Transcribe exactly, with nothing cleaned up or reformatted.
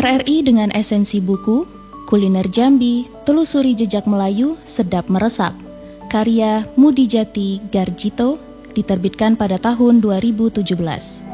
R R I dengan esensi buku, kuliner Jambi, telusuri jejak Melayu, sedap meresap. Karya Mudi Jati Garjito, diterbitkan pada tahun dua ribu tujuh belas.